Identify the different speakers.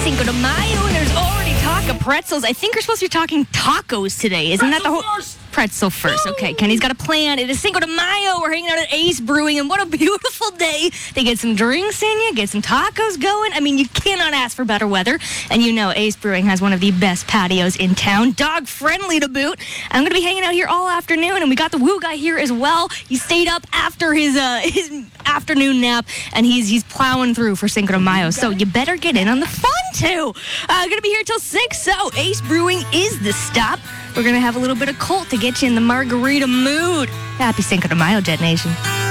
Speaker 1: Cinco de Mayo, and there's already talk of pretzels. I think we're supposed to be talking tacos today. Isn't that the whole... Pretzel first. Okay, Kenny's got a plan. It is Cinco de Mayo. We're hanging out at Ace Brewing, and what a beautiful day. They get some drinks in you, get some tacos going. I mean, you cannot ask for better weather. And you know Ace Brewing has one of the best patios in town, dog-friendly to boot. I'm going to be hanging out here all afternoon, and we got the Woo guy here as well. He stayed up after his afternoon nap, and he's plowing through for Cinco de Mayo, so you better get in on the fun, too. Going to be here till 6, so Ace Brewing is the stop. We're going to have a little bit of Colt to get you in the margarita mood. Happy Cinco de Mayo, Jet Nation.